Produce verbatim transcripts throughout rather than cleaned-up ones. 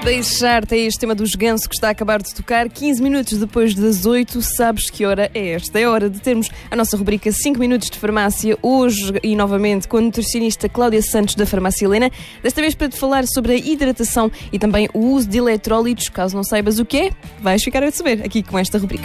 Deixar-te é este tema dos Ganso que está a acabar de tocar. quinze minutos depois das oito, sabes que hora é esta? É hora de termos a nossa rubrica cinco minutos de farmácia, hoje e novamente com a nutricionista Cláudia Santos da Farmácia Helena, desta vez para te falar sobre a hidratação e também o uso de eletrólitos. Caso não saibas o que é, vais ficar a saber aqui com esta rubrica.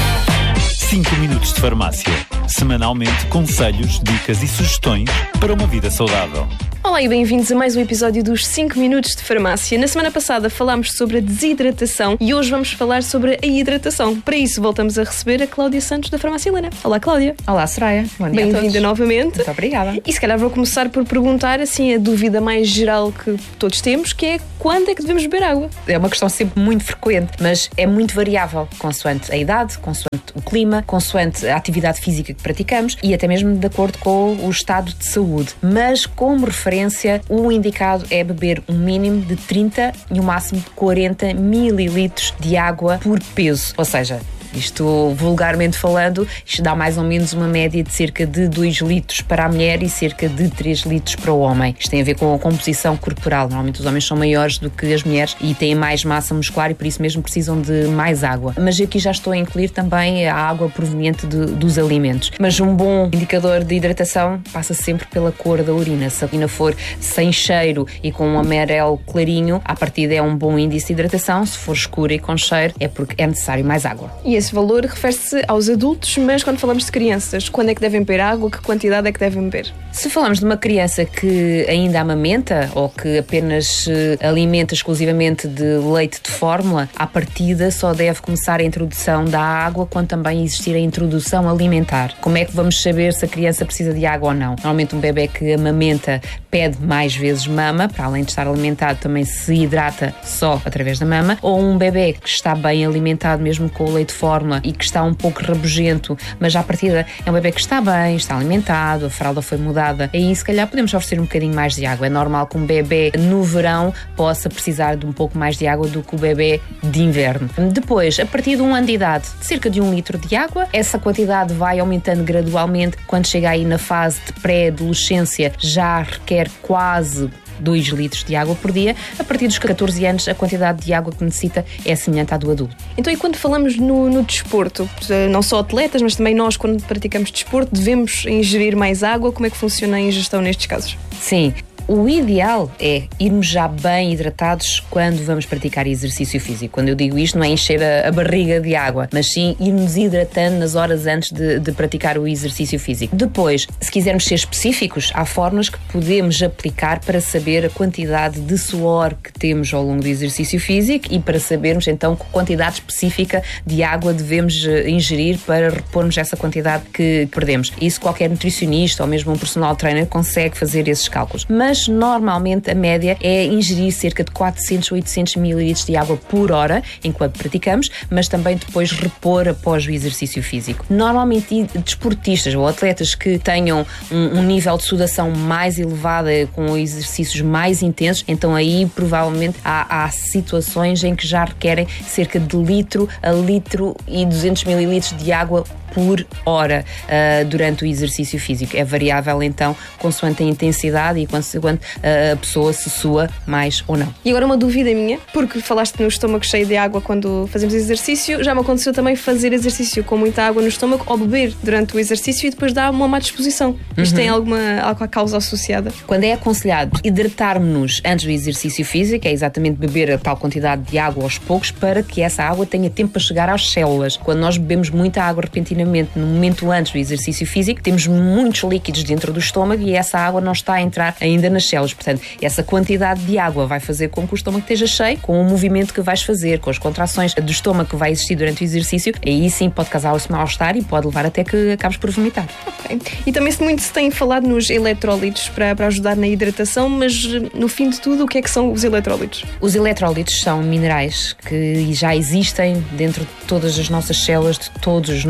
cinco minutos de farmácia. Semanalmente, conselhos, dicas e sugestões para uma vida saudável. Olá e bem-vindos a mais um episódio dos cinco minutos de farmácia. Na semana passada falámos sobre a desidratação e hoje vamos falar sobre a hidratação. Para isso voltamos a receber a Cláudia Santos da Farmácia Helena. Olá, Cláudia. Olá, Soraya. Bom dia a todos. Bem-vinda novamente. Muito obrigada. E se calhar vou começar por perguntar assim a dúvida mais geral que todos temos, que é quando é que devemos beber água? É uma questão sempre muito frequente, mas é muito variável, consoante a idade, consoante o clima, consoante a atividade física que praticamos e até mesmo de acordo com o estado de saúde. Mas como referência, o indicado é beber um mínimo de trinta e um máximo de quarenta mililitros de água por peso. Ou seja, isto vulgarmente falando, isto dá mais ou menos uma média de cerca de dois litros para a mulher e cerca de três litros para o homem. Isto tem a ver com a composição corporal. Normalmente os homens são maiores do que as mulheres e têm mais massa muscular e por isso mesmo precisam de mais água. Mas aqui já estou a incluir também a água proveniente de, dos alimentos. Mas um bom indicador de hidratação passa sempre pela cor da urina. Se a urina for sem cheiro e com um amarelo clarinho, à partida é um bom índice de hidratação. Se for escura e com cheiro, é porque é necessário mais água. E esse valor refere-se aos adultos, mas quando falamos de crianças, quando é que devem beber água? Que quantidade é que devem beber? Se falamos de uma criança que ainda amamenta ou que apenas se alimenta exclusivamente de leite de fórmula, à partida só deve começar a introdução da água quando também existir a introdução alimentar. Como é que vamos saber se a criança precisa de água ou não? Normalmente um bebê que amamenta pede mais vezes mama, para além de estar alimentado também se hidrata só através da mama, ou um bebê que está bem alimentado mesmo com o leite de fórmula e que está um pouco rabugento, mas à partida é um bebê que está bem, está alimentado, a fralda foi mudada, aí se calhar podemos oferecer um bocadinho mais de água. É normal que um bebê no verão possa precisar de um pouco mais de água do que o bebê de inverno. Depois, a partir de um ano de idade, cerca de um litro de água, essa quantidade vai aumentando gradualmente. Quando chega aí na fase de pré-adolescência, já requer quase dois litros de água por dia. A partir dos catorze anos, a quantidade de água que necessita é semelhante à do adulto. Então, e quando falamos no, no desporto, não só atletas, mas também nós, quando praticamos desporto, devemos ingerir mais água? Como é que funciona a ingestão nestes casos? Sim. O ideal é irmos já bem hidratados quando vamos praticar exercício físico. Quando eu digo isto, não é encher a, a barriga de água, mas sim irmos hidratando nas horas antes de, de praticar o exercício físico. Depois, se quisermos ser específicos, há formas que podemos aplicar para saber a quantidade de suor que temos ao longo do exercício físico e para sabermos então que quantidade específica de água devemos ingerir para repormos essa quantidade que perdemos. Isso qualquer nutricionista ou mesmo um personal trainer consegue fazer esses cálculos. Mas Mas normalmente a média é ingerir cerca de quatrocentos a oitocentos mililitros de água por hora enquanto praticamos, mas também depois repor após o exercício físico. Normalmente desportistas ou atletas que tenham um, um nível de sudação mais elevado com exercícios mais intensos, então aí provavelmente há, há situações em que já requerem cerca de litro a litro e duzentos mililitros de água por hora uh, durante o exercício físico. É variável então consoante a intensidade e consoante uh, a pessoa se sua mais ou não. E agora uma dúvida minha, porque falaste no estômago cheio de água quando fazemos exercício, já me aconteceu também fazer exercício com muita água no estômago ou beber durante o exercício e depois dá uma má disposição. Isto uhum. tem alguma, alguma causa associada? Quando é aconselhado hidratar-nos antes do exercício físico, é exatamente beber a tal quantidade de água aos poucos para que essa água tenha tempo para chegar às células. Quando nós bebemos muita água repentinamente no momento antes do exercício físico, temos muitos líquidos dentro do estômago e essa água não está a entrar ainda nas células. Portanto, essa quantidade de água vai fazer com que o estômago esteja cheio, com o movimento que vais fazer, com as contrações do estômago que vai existir durante o exercício, aí sim pode causar esse mal-estar e pode levar até que acabes por vomitar. Ok. E também muito se tem falado nos eletrólitos para, para ajudar na hidratação, mas no fim de tudo, o que é que são os eletrólitos? Os eletrólitos são minerais que já existem dentro de todas as nossas células, de todos os nossos tecidos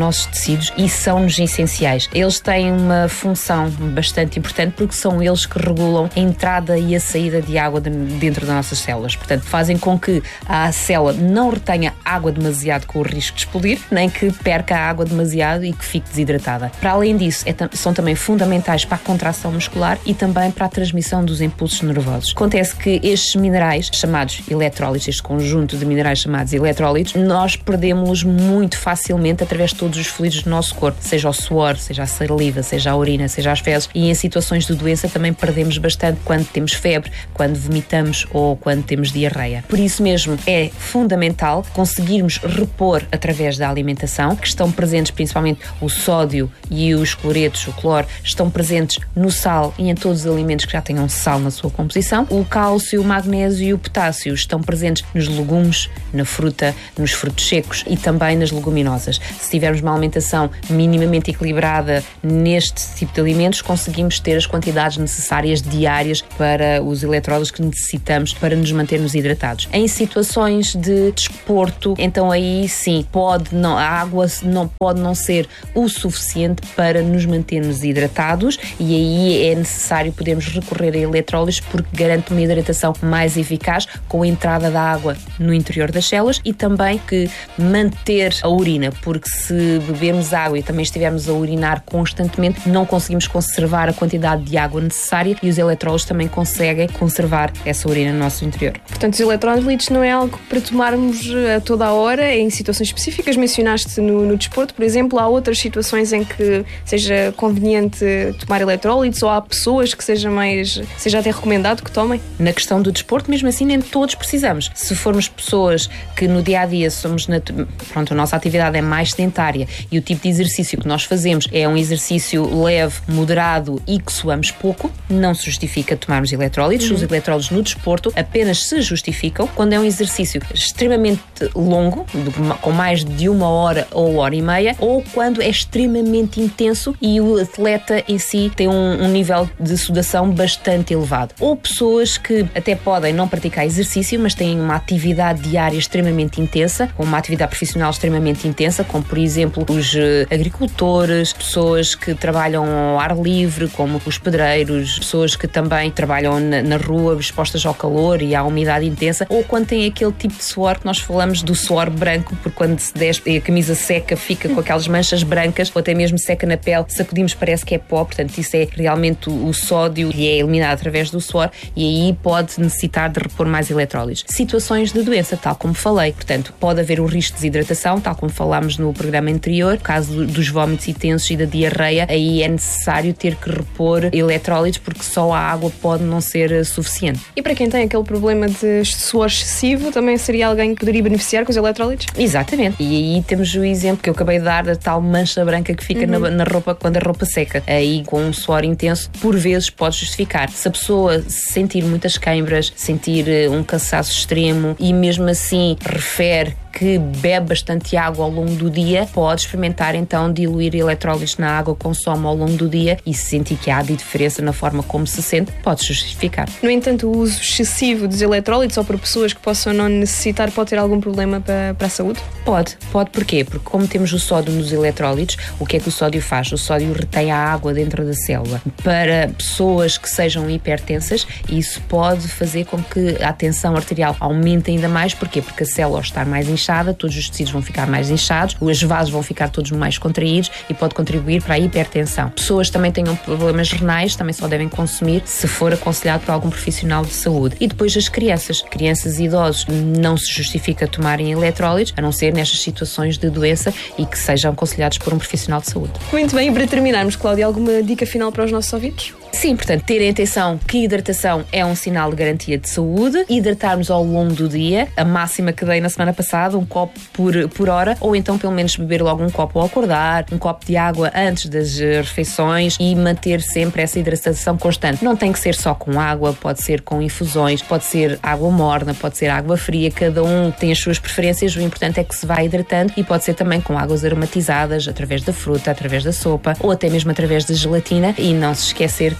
tecidos e são-nos essenciais. Eles têm uma função bastante importante porque são eles que regulam a entrada e a saída de água de, dentro das nossas células. Portanto, fazem com que a célula não retenha água demasiado com o risco de explodir, nem que perca a água demasiado e que fique desidratada. Para além disso, é, são também fundamentais para a contração muscular e também para a transmissão dos impulsos nervosos. Acontece que estes minerais, chamados eletrólitos, este conjunto de minerais chamados eletrólitos, nós perdemos-los muito facilmente através de todos os fluidos do nosso corpo, seja o suor, seja a saliva, seja a urina, seja as fezes, e em situações de doença também perdemos bastante quando temos febre, quando vomitamos ou quando temos diarreia. Por isso mesmo é fundamental conseguirmos repor através da alimentação, que estão presentes principalmente o sódio e os cloretos, o cloro, estão presentes no sal e em todos os alimentos que já tenham sal na sua composição. O cálcio, o magnésio e o potássio estão presentes nos legumes, na fruta, nos frutos secos e também nas leguminosas. Se tivermos uma alimentação minimamente equilibrada neste tipo de alimentos, conseguimos ter as quantidades necessárias diárias para os eletrólitos que necessitamos para nos mantermos hidratados. Em situações de desporto, então aí sim, pode não, a água não, pode não ser o suficiente para nos mantermos hidratados e aí é necessário podermos recorrer a eletrólitos porque garante uma hidratação mais eficaz com a entrada da água no interior das células e também que manter a urina, porque se bebermos água e também estivermos a urinar constantemente, não conseguimos conservar a quantidade de água necessária e os eletrólitos também conseguem conservar essa urina no nosso interior. Portanto, os eletrólitos não é algo para tomarmos a toda a hora, em situações específicas. Mencionaste no, no desporto, por exemplo, há outras situações em que seja conveniente tomar eletrólitos ou há pessoas que seja mais, seja até recomendado que tomem? Na questão do desporto, mesmo assim, nem todos precisamos. Se formos pessoas que no dia a dia somos, natu- pronto, a nossa atividade é mais sedentária e o tipo de exercício que nós fazemos é um exercício leve, moderado e que suamos pouco, não se justifica tomarmos eletrólitos. Uhum. Os eletrólitos no desporto apenas se justificam quando é um exercício extremamente longo, com mais de uma hora ou hora e meia, ou quando é extremamente intenso e o atleta em si tem um, um nível de sudação bastante elevado. Ou pessoas que até podem não praticar exercício, mas têm uma atividade diária extremamente intensa, com uma atividade profissional extremamente intensa, como por exemplo os agricultores, pessoas que trabalham ao ar livre, como os pedreiros, pessoas que também trabalham na, na rua expostas ao calor e à umidade intensa, ou quando tem aquele tipo de suor que nós falamos do suor branco, porque quando se despe e a camisa seca fica com aquelas manchas brancas, ou até mesmo seca na pele, sacudimos, parece que é pó, portanto isso é realmente o, o sódio e é eliminado através do suor e aí pode necessitar de repor mais eletrólitos. Situações de doença, tal como falei, portanto pode haver o risco de desidratação, tal como falámos no programa anterior, no caso do, dos vómitos intensos e da diarreia, aí é necessário ter que repor eletrólitos porque só a água pode não ser suficiente. E para quem tem aquele problema de suor excessivo, também seria alguém que poderia beneficiar com os eletrólitos? Exatamente. E aí temos o exemplo que eu acabei de dar da tal mancha branca que fica uhum. na, na roupa quando a roupa seca. Aí com um suor intenso, por vezes pode justificar. Se a pessoa sentir muitas queimbras, sentir um cansaço extremo e mesmo assim refere que bebe bastante água ao longo do dia, pode experimentar então diluir eletrólitos na água que consome ao longo do dia e se sentir que há diferença na forma como se sente, pode justificar. No entanto, o uso excessivo dos eletrólitos ou para pessoas que possam não necessitar pode ter algum problema para, para a saúde? Pode. Pode porquê? Porque como temos o sódio nos eletrólitos, o que é que o sódio faz? O sódio retém a água dentro da célula. Para pessoas que sejam hipertensas, isso pode fazer com que a tensão arterial aumente ainda mais. Porquê? Porque a célula, ao estar mais inchada, todos os tecidos vão ficar mais inchados, os vasos vão ficar todos mais contraídos e pode contribuir para a hipertensão. Pessoas que também tenham problemas renais também só devem consumir se for aconselhado por algum profissional de saúde. E depois as crianças. Crianças e idosos não se justifica tomarem eletrólitos, a não ser nestas situações de doença e que sejam aconselhados por um profissional de saúde. Muito bem, e para terminarmos, Cláudia, alguma dica final para os nossos ouvintes? Sim, portanto, terem atenção que hidratação é um sinal de garantia de saúde, hidratarmos ao longo do dia, a máxima que dei na semana passada, um copo por, por hora, ou então pelo menos beber logo um copo ao acordar, um copo de água antes das refeições e manter sempre essa hidratação constante. Não tem que ser só com água, pode ser com infusões, pode ser água morna, pode ser água fria, cada um tem as suas preferências, o importante é que se vá hidratando e pode ser também com águas aromatizadas, através da fruta, através da sopa ou até mesmo através da gelatina e não se esquecer que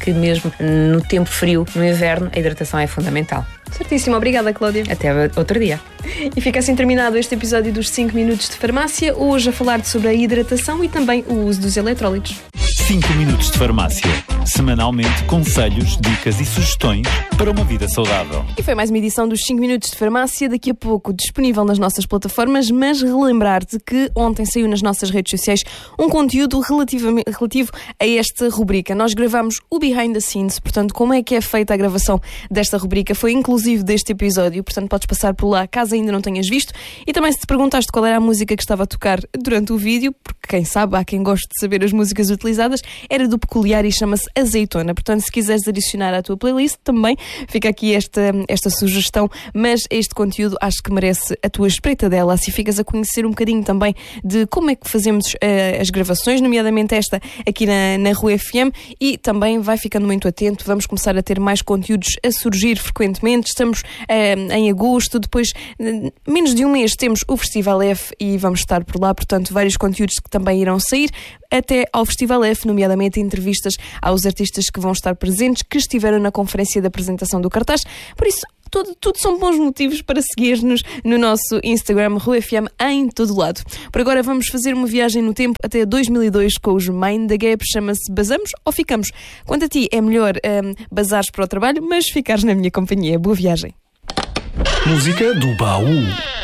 que mesmo no tempo frio, no inverno, a hidratação é fundamental. Certíssimo, obrigada, Cláudia. Até outro dia. E fica assim terminado este episódio dos cinco minutos de farmácia, hoje a falar sobre a hidratação e também o uso dos eletrólitos. cinco minutos de farmácia. Semanalmente, conselhos, dicas e sugestões para uma vida saudável. E foi mais uma edição dos cinco minutos de farmácia, daqui a pouco disponível nas nossas plataformas, mas relembrar-te que ontem saiu nas nossas redes sociais um conteúdo relativamente, relativo a esta rubrica. Nós gravamos o Behind the Scenes, portanto, como é que é feita a gravação desta rubrica, foi inclusive deste episódio, portanto, podes passar por lá caso ainda não tenhas visto. E também se te perguntaste qual era a música que estava a tocar durante o vídeo, porque quem sabe, há quem goste de saber as músicas utilizadas, era do Peculiar e chama-se Azeitona. Portanto, se quiseres adicionar à tua playlist, também fica aqui esta, esta sugestão, mas este conteúdo acho que merece a tua espreitadela, assim ficas a conhecer um bocadinho também de como é que fazemos uh, as gravações, nomeadamente esta aqui na, na Rua F M, e também vai ficando muito atento, vamos começar a ter mais conteúdos a surgir frequentemente, estamos uh, em agosto, depois uh, menos de um mês temos o Festival F e vamos estar por lá, portanto vários conteúdos que também irão sair até ao Festival F, nomeadamente entrevistas aos artistas que vão estar presentes, que estiveram na conferência de apresentação do cartaz. Por isso, tudo, tudo são bons motivos para seguir-nos no nosso Instagram, Rua F M, em todo lado. Por agora vamos fazer uma viagem no tempo até dois mil e dois com os Mind the Gap, chama-se Basamos ou Ficamos? Quanto a ti, é melhor um, bazares para o trabalho, mas ficares na minha companhia. Boa viagem. Música do baú.